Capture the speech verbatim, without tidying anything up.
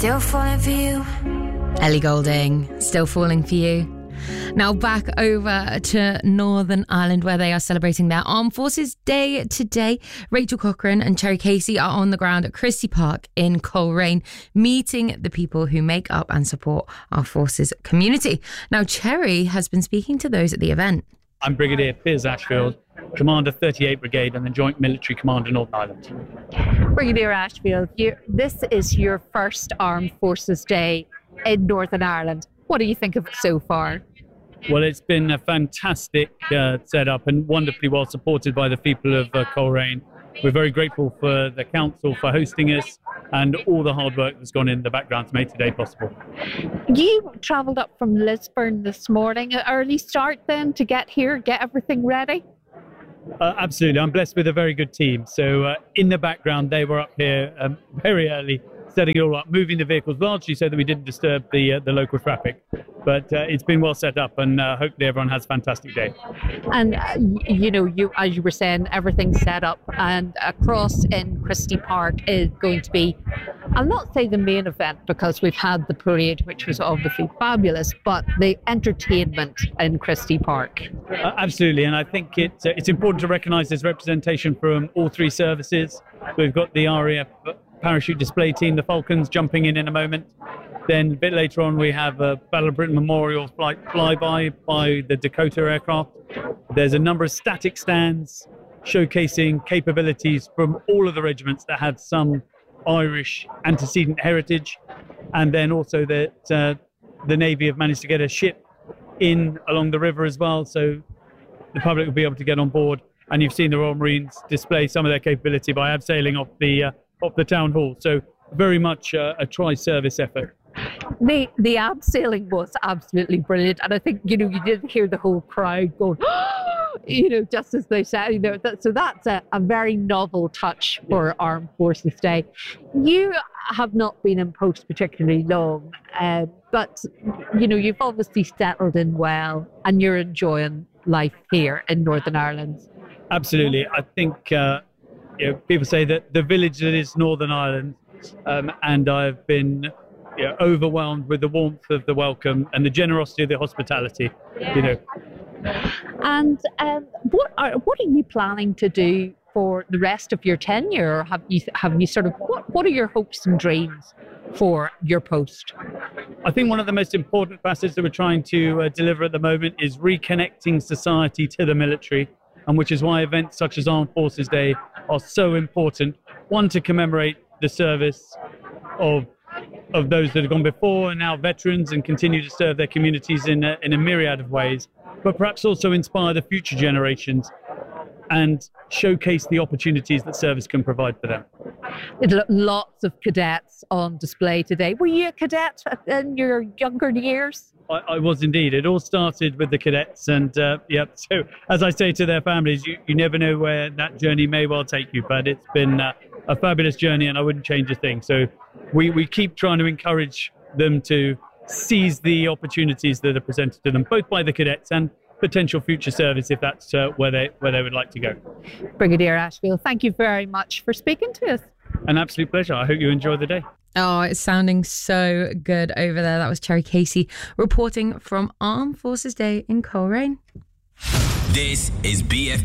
Still falling for you. Ellie Goulding, Still Falling for You. Now back over to Northern Ireland, where they are celebrating their Armed Forces Day today. Rachel Cochrane and Cherry Casey are on the ground at Christie Park in Coleraine, meeting the people who make up and support our forces community. Now, Cherry has been speaking to those at the event. I'm Brigadier Piers Ashfield, Commander thirty-eight Brigade and the Joint Military Commander Northern Ireland. Brigadier Ashfield, you, this is your first Armed Forces Day in Northern Ireland. What do you think of it so far? Well, it's been a fantastic uh, setup and wonderfully well supported by the people of uh, Coleraine. We're very grateful for the council for hosting us and all the hard work that's gone in the background to make today possible. You travelled up from Lisburn this morning, an early start then to get here, get everything ready? Uh, absolutely. I'm blessed with a very good team. So uh, in the background, they were up here um, very early, setting it all up, moving the vehicles largely so that we didn't disturb the uh, the local traffic. But uh, it's been well set up, and uh, hopefully everyone has a fantastic day. And, uh, you know, you as you were saying, everything's set up, and across in Christie Park is going to be, I'll not say the main event because we've had the parade, which was obviously fabulous, but the entertainment in Christie Park. Uh, absolutely, and I think it, uh, it's important to recognise there's representation from all three services. We've got the R A F parachute display team, the Falcons, jumping in in a moment. Then a bit later on, we have a Battle of Britain Memorial flight flyby by the Dakota aircraft. There's a number of static stands showcasing capabilities from all of the regiments that had some Irish antecedent heritage. And then also that uh, the Navy have managed to get a ship in along the river as well. So the public will be able to get on board. And you've seen the Royal Marines display some of their capability by abseiling off the, uh, off the town hall. So very much uh, a tri-service effort. The the abseiling was absolutely brilliant, and I think, you know, you did hear the whole crowd going, you know, just as they said, you know, that, so that's a, a very novel touch for Armed Forces Day. You have not been in post particularly long, uh, but, you know, you've obviously settled in well, and you're enjoying life here in Northern Ireland. Absolutely. I think uh, you know, people say that the village that is Northern Ireland, um, and I've been you know, overwhelmed with the warmth of the welcome and the generosity of the hospitality. You know. And um, what are what are you planning to do for the rest of your tenure? Or have you have you sort of what what are your hopes and dreams for your post? I think one of the most important facets that we're trying to uh, deliver at the moment is reconnecting society to the military, and which is why events such as Armed Forces Day are so important. One, to commemorate the service of of those that have gone before and now veterans and continue to serve their communities in a, in a myriad of ways, but perhaps also inspire the future generations and showcase the opportunities that service can provide for them. Lots of cadets on display today. Were you a cadet in your younger years? I, I was indeed. It all started with the cadets, and uh, yeah, so as I say to their families, you, you never know where that journey may well take you, but it's been uh, a fabulous journey, and I wouldn't change a thing. So we, we keep trying to encourage them to seize the opportunities that are presented to them, both by the cadets and potential future service, if that's uh, where they where they would like to go. Brigadier Ashfield, thank you very much for speaking to us. An absolute pleasure. I hope you enjoy the day. Oh, it's sounding so good over there. That was Cherry Casey reporting from Armed Forces Day in Coleraine. This is B F